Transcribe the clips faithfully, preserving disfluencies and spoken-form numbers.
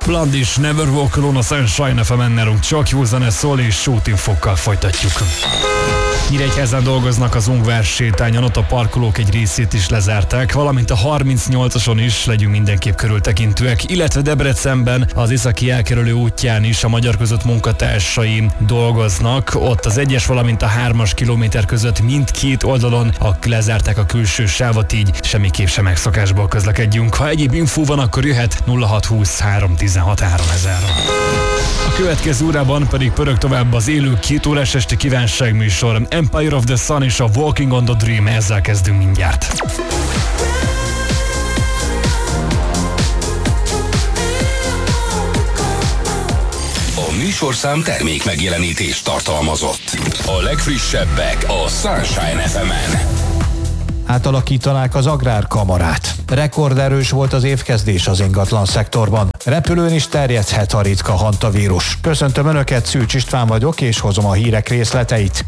Blond is Never Walk Alone a Sunshine ef emen, nálunk csak jó zene szól, és shootinfokkal folytatjuk. Nyíregyházán dolgoznak az Ungvár sétányon, ott a parkolók egy részét is lezárták, valamint a harmincnyolcason is legyünk mindenképp körültekintőek, illetve Debrecenben az északi elkerülő útján is a Magyar Közút munkatársai dolgoznak, ott az egyes, valamint a hármas kilométer között mindkét oldalon a lezárták a külső sávot, így semmiképp sem megszokásból közlekedjünk. Ha egyéb infó van, akkor jöhet nulla hat húsz három tizenhat háromezer. A következő órában pedig pörög tovább az élő két órás esti kívánságműsor. Empire of the Sun és a Walking on the Dream, ezzel kezdünk mindjárt. A műsorszám termék megjelenítést tartalmazott. A legfrissebbek a Sunshine ef emen. Átalakítanák az agrárkamarát. Rekorderős volt az évkezdés az ingatlan szektorban. Repülőn is terjedhet a ritka hantavírus. Köszöntöm Önöket, Szűcs István vagyok, és hozom a hírek részleteit.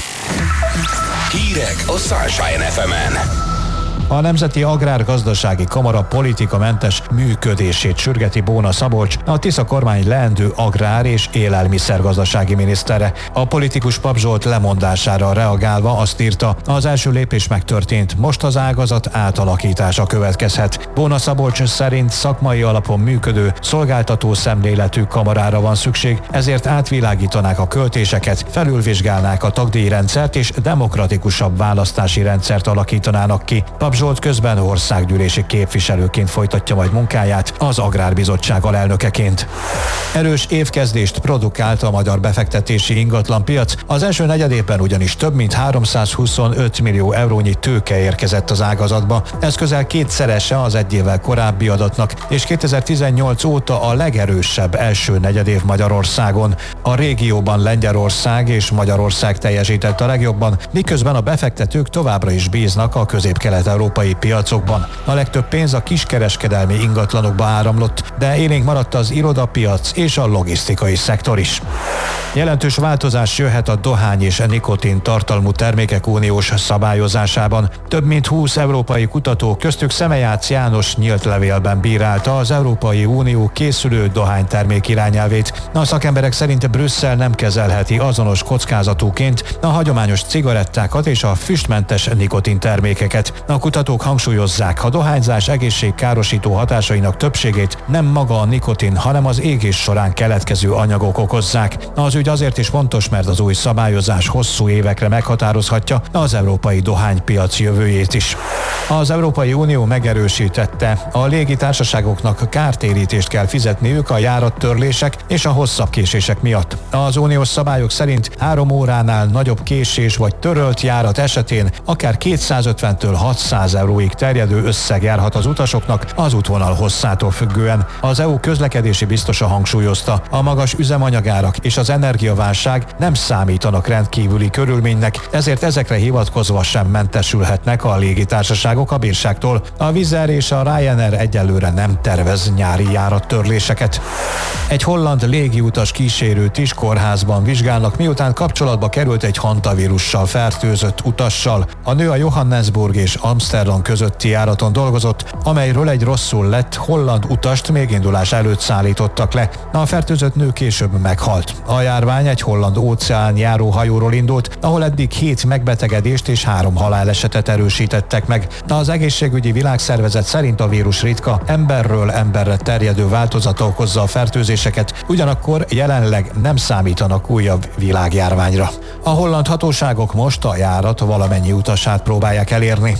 Hírek a Sunshine ef emen. A Nemzeti Agrárgazdasági Kamara politikamentes működését sürgeti Bóna Szabolcs, a Tisza kormány leendő agrár- és élelmiszergazdasági minisztere. A politikus Pap Zsolt lemondására reagálva azt írta, az első lépés megtörtént, most az ágazat átalakítása következhet. Bóna Szabolcs szerint szakmai alapon működő, szolgáltató szemléletű kamarára van szükség, ezért átvilágítanák a költéseket, felülvizsgálnák a tagdíjrendszert és demokratikusabb választási rendszert alakítanának ki. Pap Zsolt közben országgyűlési képviselőként folytatja majd munkáját, az Agrárbizottság alelnökeként. Erős évkezdést produkált a magyar befektetési ingatlanpiac, az első negyedében ugyanis több mint háromszázhuszonöt millió eurónyi tőke érkezett az ágazatba. Ez közel kétszerese az egy évvel korábbi adatnak, és kétezer-tizennyolc óta a legerősebb első negyedév Magyarországon. A régióban Lengyelország és Magyarország teljesített a legjobban, miközben a befektetők továbbra is bíznak a közép-kelet-európai piacokban. A legtöbb pénz a kiskereskedelmi ingatlanokba áramlott, de élénk maradt az irodapiac és a logisztikai szektor is. Jelentős változás jöhet a dohány és nikotin tartalmú termékek uniós szabályozásában. Több mint húsz európai kutató, köztük Szemejács János nyílt levélben bírálta az Európai Unió készülő dohánytermék irányelvét. A szakemberek szerint Brüsszel nem kezelheti azonos kockázatúként a hagyományos cigarettákat és a füstmentes nikotin termékeket. A kutatók hangsúlyozzák, a dohányzás egészségkárosító hatásainak többségét nem maga a nikotin, hanem az égés során keletkező anyagok okozzák. Az ügy azért is fontos, mert az új szabályozás hosszú évekre meghatározhatja az európai dohánypiac jövőjét is. Az Európai Unió megerősítette, a légitársaságoknak kártérítést kell fizetniük a járattörlések és a hosszabb késések miatt. Az uniós szabályok szerint három óránál nagyobb késés vagy törölt járat esetén akár kétszázötventől hatszáz euróig terjedő összeg járhat az utasoknak az útvonal hosszától függően. Az é u közlekedési biztosa hangsúlyozta, a magas üzemanyagárak és az energiaválság nem számítanak rendkívüli körülménynek, ezért ezekre hivatkozva sem mentesülhetnek a légitársaságok a bírságtól. A Wizz Air és a Ryanair egyelőre nem tervez nyári járattörléseket. Egy holland légiutas kísérőt is kórházban vizsgálnak, miután kapcsolatba került egy hantavírussal fertőzött utassal. A nő a Johannesburg és Amsterdam közötti járaton dolgozott, amelyről egy rosszul lett holland utast még indulás előtt szállítottak le. A fertőzött nő később meghalt. A járvány egy holland óceán járó hajóról indult, ahol eddig hét megbetegedést és három halálesetet erősítettek meg. Az egészségügyi világszervezet szerint a vírus ritka, emberről emberre terjedő változata okozza a fertőzéseket, ugyanakkor jelenleg nem számítanak újabb világjárványra. A holland hatóságok most a járat valamennyi utasát próbálják elérni.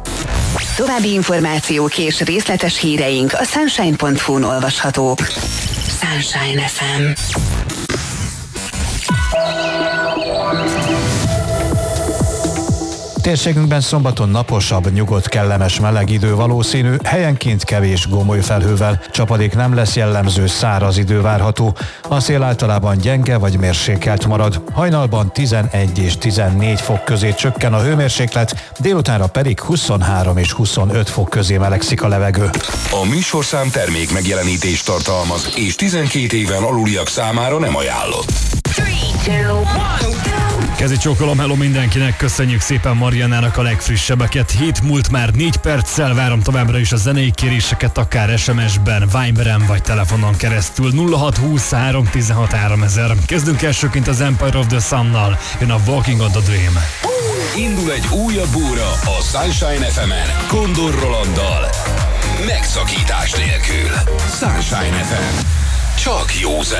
További információk és részletes híreink a sunshine pont hu-n olvashatók. Sunshine ef em. Térségünkben szombaton naposabb, nyugodt, kellemes meleg idő valószínű, helyenként kevés gomoly felhővel, csapadék nem lesz jellemző, száraz idő várható. A szél általában gyenge vagy mérsékelt marad. Hajnalban tizenegy és tizennégy fok közé csökken a hőmérséklet, délutánra pedig huszonhárom és huszonöt fok közé melegszik a levegő. A műsorszám termék megjelenítést tartalmaz, és tizenkét éven aluliak számára nem ajánlott. three, Kezi csókolom, hello mindenkinek, köszönjük szépen Mariannának a legfrissebbeket. Hét múlt már négy perccel, várom továbbra is a zenei kéréseket, akár es em es-ben, Viberen vagy telefonon keresztül. nulla hat huszonhárom tizenhat háromezer. Kezdünk elsőként az Empire of the Sun-nal, jön a Walking on the Dream. Indul egy újabb óra a Sunshine ef emen Kondor Rolanddal. Megszakítás nélkül. Sunshine ef em. Csak jó zene.